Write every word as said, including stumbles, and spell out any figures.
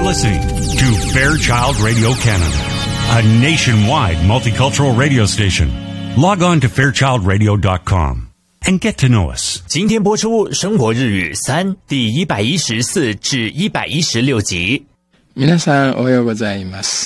listening to Fairchild Radio Canada, a nationwide multicultural radio station. Log on to fairchild radio dot com and get to know us. 今天播出生活日语三第一百一十四至一百一十六集。 皆さんおはようございます。